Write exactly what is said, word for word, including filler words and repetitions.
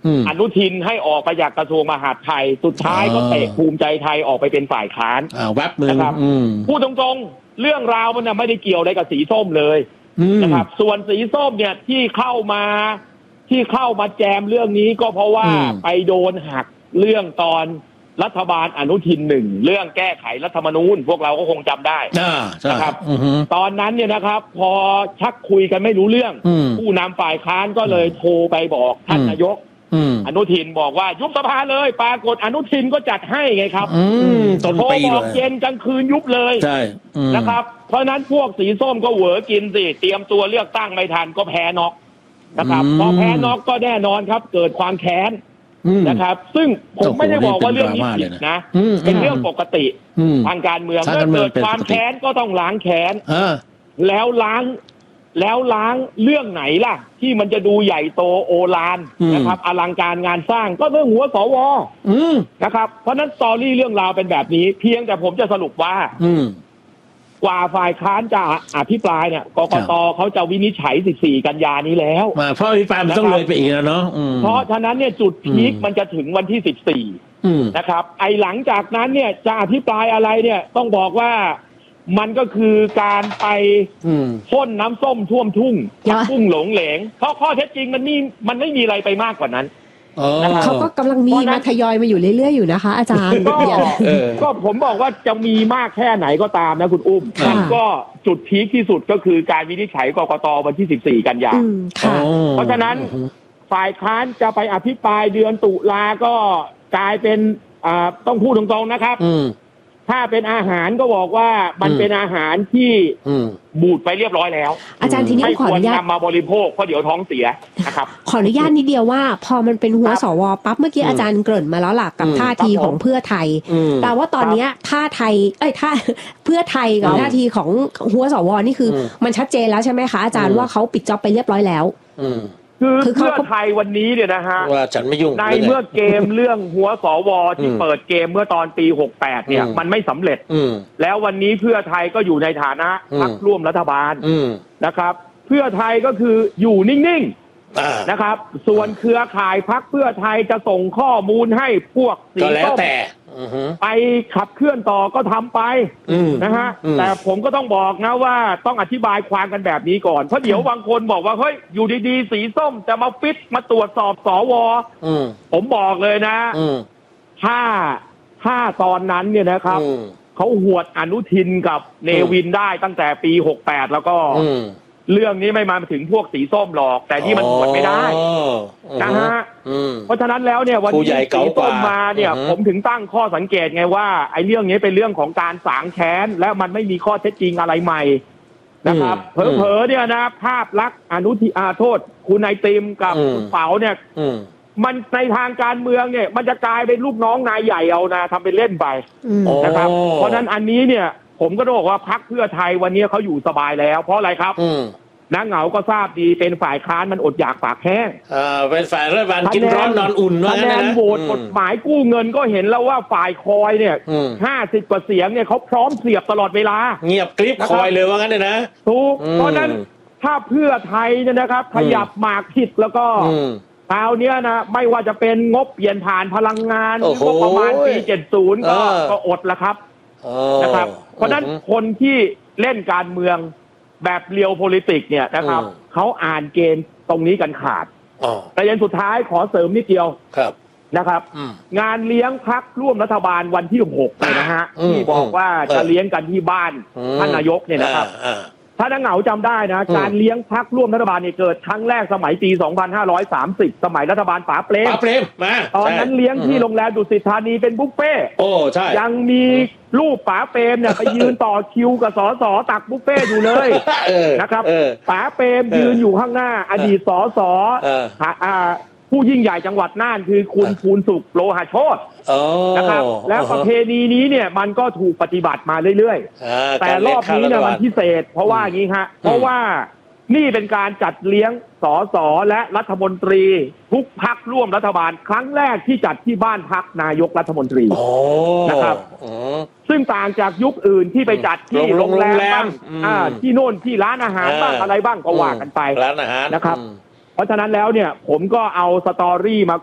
อนุทินให้ออกไปจากกระทรวงมหาดไทยสุดท้ายก็เตะภูมิใจไทยออกไปเป็นฝ่ายค้านแวบนึงนะครับพูดตรงๆเรื่องราวมันไม่ได้เกี่ยวอะไรกับสีส้มเลยนะครับส่วนสีส้มเนี่ยที่เข้ามาที่เข้ามาแจมเรื่องนี้ก็เพราะว่าไปโดนหักเรื่องตอนรัฐบาลอนุทินหนึ่งเรื่องแก้ไขรัฐธรรมนูญพวกเราก็คงจำได้นะครับตอนนั้นเนี่ยนะครับพอชักคุยกันไม่รู้เรื่องผู้นำฝ่ายค้านก็เลยโทรไปบอกท่านนายกอนุทินบอกว่ายุบสภาเลยปรากฏอนุทินก็จัดให้ไงครับโทรบอกเย็นกลางคืนยุบเลยนะครับเพราะนั้นพวกสีส้มก็เหวอกินสิเตรียมตัวเลือกตั้งไม่ทันก็แพ้น็อกนะครับพอแพ้น็อกก็แน่นอนครับเกิดความแค้นนะครับซึ่งผมไม่ได้บอกว่าเรื่องนี้ผิดนะเป็นเรื่องปกติทางการเมืองเมื่อเกิดความแค้นก็ต้องล้างแค้นแล้วล้างแล้วล้างเรื่องไหนล่ะที่มันจะดูใหญ่โตโอฬารนะครับอลังการงานสร้างก็เรื่องหัวสวนะครับเพราะนั้นสตอรี่เรื่องราวเป็นแบบนี้เพียงแต่ผมจะสรุปว่ากว่าฝ่ายค้านจะอภิปรายเนี่ยกกตเขาจะวินิจฉัยสิบสี่กันยานี้แล้วเพราะอภิปรายมันต้องเลยไปอีกแล้วเนาะเพราะฉะนั้นเนี่ยจุดพีคมันจะถึงวันที่สิบสี่นะครับไอหลังจากนั้นเนี่ยจะอภิปรายอะไรเนี่ยต้องบอกว่ามันก็คือการไปพ่นน้ำส้มท่วมทุ่งทุ่งหลงเหลงเพราะข้อเท็จจริงมันนี่มันไม่มีอะไรไปมากกว่านั้นเขาก็กำลังมีมาทยอยมาอยู่เรื่อยๆอยู่นะคะอาจารย์ก็ก็ผมบอกว่าจะมีมากแค่ไหนก็ตามนะคุณอุ้มก็จุดพีคที่สุดก็คือการวินิจฉัยกกตวันที่สิบสี่กันยายนเพราะฉะนั้นฝ่ายค้านจะไปอภิปรายเดือนตุลาก็กลายเป็นต้องพูดตรงๆนะครับถ้าเป็นอาหารก็บอกว่ามันเป็นอาหารที่บูดไปเรียบร้อยแล้วอาจารย์ทีนี้ขออนุญาตนำมาบริโภคเพราะเดี๋ยวท้องเสียนะครับขออนุญาตนิดเดียวว่าพอมันเป็นหัวสวปั๊บเมื่อกี้อาจารย์เกริ่นมาแล้วหลักกับท่าทีของเพื่อไทยแต่ว่าตอนนี้ท่าไทยเอ้ยท่าเพื่อไทยกับท่าทีของหัวสวนี่คือมันชัดเจนแล้วใช่ไหมคะอาจารย์ว่าเขาปิดจ็อบไปเรียบร้อยแล้วคือเพื่อไทยวันนี้เนี่ยนะฮะว่าฉันไม่ยุ่งในเมื่อเกมเรื่องหัวสวที่เปิดเกมเมื่อตอนปีหกสิบแปดเนี่ยมันไม่สำเร็จแล้ววันนี้เพื่อไทยก็อยู่ในฐานะพรรคร่วมรัฐบาลนะครับเพื่อไทยก็คืออยู่นิ่งๆนะครับส่วนเครือข่ายพรรคเพื่อไทยจะส่งข้อมูลให้พวกสีส้มไปขับเคลื่อนต่อก็ทำไปนะฮะแต่ผมก็ต้องบอกนะว่าต้องอธิบายความกันแบบนี้ก่อนเพราะเดี๋ยวบางคนบอกว่าเฮ้ยอยู่ดีๆสีส้มจะมาฟิตมาตรวจสอบสวผมบอกเลยนะถ้าถ้าตอนนั้นเนี่ยนะครับเขาหวดอนุทินกับเนวินได้ตั้งแต่ปีหกสิบแปดแล้วก็เรื่องนี้ไม่มาถึงพวกสีส้มหรอกแต่ที่มันหวดไม่ได้นะฮะเพราะฉะนั้นแล้วเนี่ยวันนี้สีส้มมาเนี่ยผมถึงตั้งข้อสังเกตไงว่าไอ้เรื่องนี้เป็นเรื่องของการสางแค้นและมันไม่มีข้อเท็จจริงอะไรใหม่นะครับเผลอๆเนี่ยนะภาพลักษณ์อนุทิอาโทษคุณนายติมกับคุณเป๋าเนี่ยมันในทางการเมืองเนี่ยมันจะกลายเป็นลูกน้องนายใหญ่เอานะทำเป็นเล่นไปนะครับเพราะนั้นอันนี้เนี่ยผมก็ต้องบอกว่าพรรคเพื่อไทยวันนี้เขาอยู่สบายแล้วเพราะอะไรครับนักเหงาก็ทราบดีเป็นฝ่ายค้านมันอดอยากปากแห้งเออเป็นฝ่ายรัฐบาลกินร้อนนอนอุ่นคะแนนโหวตกฎหมายกู้เงินก็เห็นแล้วว่าฝ่ายคอยเนี่ยห้าสิบกว่าเสียงเนี่ยเขาพร้อมเสียบตลอดเวลาเงียบกริบคอยเลยว่างั้นเลยนะถูกเพราะนั้นถ้าเพื่อไทยเนี่ยนะครับขยับหมากผิดแล้วก็คราวนี้นะไม่ว่าจะเป็นงบเปลี่ยนผ่านพลังงานหรืองบประมาณปีเจ็ดสิบก็ก็อดละครับนะครับเพราะนั้นคนที่เล่นการเมืองแบบเรียวโพลิติกเนี่ยนะครับเขาอ่านเกมตรงนี้กันขาดประเด็นสุดท้ายขอเสริมนิดเดียวนะครับงานเลี้ยงพรรคร่วมรัฐบาลวันที่หกเลยนะฮะที่บอกว่าจะเลี้ยงกันที่บ้านท่านนายกเนี่ยนะครับถ้านักเหงาจำได้นะการเลี้ยงพรรคร่วมรัฐบาลเนี่ยเกิดครั้งแรกสมัยปีสองพันห้าร้อยสามสิบสมัยรัฐบาลป๋าเปรมป๋าเปรมมาตอนนั้นเลี้ยงที่โรงแรมดุสิตธานีเป็นบุฟเฟ่โอ้ใช่ยังมีรูปป๋าเปรมเนี่ยไปยืนต่อคิวกับสสตักบุฟเฟ่อยู่เลยนะครับป๋าเปรมยืนอยู่ข้างหน้าอดีตสสผู้ยิ่งใหญ่จังหวัดน่านคือคุณภูลสุขโลหะโชตินะครับแล้วประเพณีนี้เนี่ยมันก็ถูกปฏิบัติมาเรื่อยๆแต่รอบนี้เนี่ยมันพิเศษเพราะว่าอย่างนี้ฮะเพราะว่านี่เป็นการจัดเลี้ยงสสและรัฐมนตรีทุกพรรคร่วมรัฐบาลครั้งแรกที่จัดที่บ้านพักนายกรัฐมนตรีนะครับซึ่งต่างจากยุคอื่นที่ไปจัดที่โรงแรมบ้างที่โน่นที่ร้านอาหารบ้างอะไรบ้างก็ว่ากันไปร้านอาหารนะครับเพราะฉะนั้นแล้วเนี่ยผมก็เอาสตอรี่มา